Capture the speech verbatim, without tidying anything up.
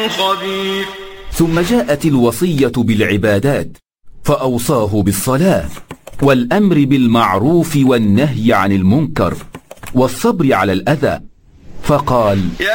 خبير. ثم جاءت الوصية بالعبادات، فأوصاه بالصلاة والأمر بالمعروف والنهي عن المنكر والصبر على الأذى، فقال: